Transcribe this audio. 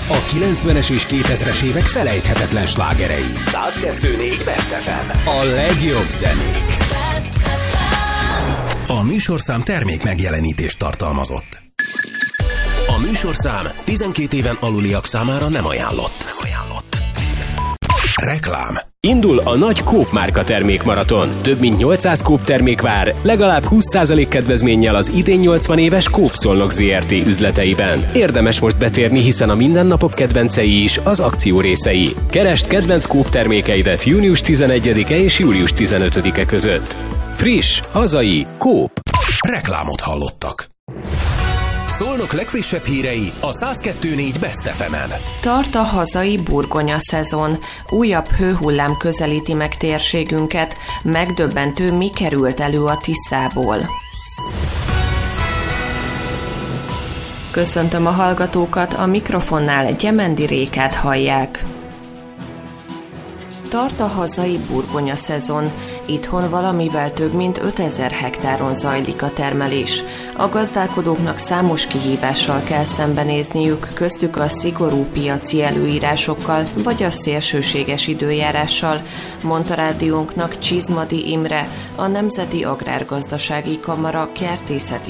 A 90-es és 2000-es évek felejthetetlen slágerei. 102.4 Best FM. A legjobb zenék. A műsorszám termék megjelenítést tartalmazott. A műsorszám 12 éven aluliak számára nem ajánlott. Reklám. Indul a nagy Coop márka termékmaraton. Több mint 800 Coop termék vár, legalább 20% kedvezménnyel az idén 80 éves Coop Szolnok Zrt. Üzleteiben. Érdemes most betérni, hiszen a mindennapok kedvencei is az akció részei. Keresd kedvenc Coop termékeidet június 11-e és július 15-e között. Friss, hazai, Coop. Reklámot hallottak. Szolnok legfrissebb hírei a 102.4 Best FM-en. Tart a hazai burgonya szezon. Újabb hőhullám közelíti meg térségünket. Megdöbbentő, mi került elő a Tiszából. Köszöntöm a hallgatókat, a mikrofonnál Gyemendi Rékát hallják. Tart a hazai burgonya szezon. Itthon valamivel több mint 5000 hektáron zajlik a termelés. A gazdálkodóknak számos kihívással kell szembenézniük, köztük a szigorú piaci előírásokkal vagy a szélsőséges időjárással, mondta rádiónknak Csizmadi Imre, a Nemzeti Agrárgazdasági Kamara kertészeti